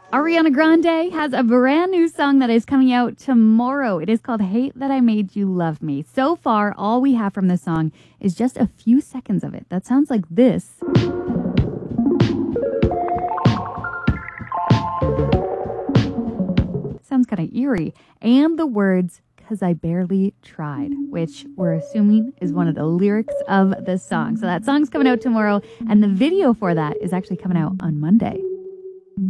Ariana Grande has a brand new song that is coming out tomorrow. It is called Hate That I Made You Love Me. So far, all we have from this song is just a few seconds of it. That sounds like this. Sounds kind of eerie. And the words, "'Cause I Barely Tried," which we're assuming is one of the lyrics of this song. So that song's coming out tomorrow, and the video for that is actually coming out on Monday.